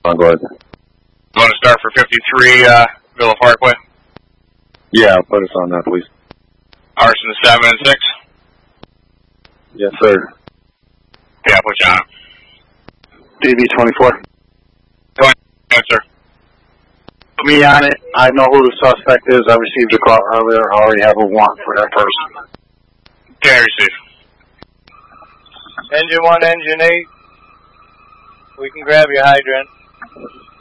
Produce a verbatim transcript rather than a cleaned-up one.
Oh, go ahead. You want to start for fifty-three uh, Villa Parkway? Yeah, put us on that, please. Arson seven and six? Yes, sir. Yeah, I'll put you on it. D B twenty-four. Go ahead, sir. Put me on it. I know who the suspect is. I received a call earlier. I already have a warrant for that person. Okay, receive. Engine one, engine eight. We can grab your hydrant.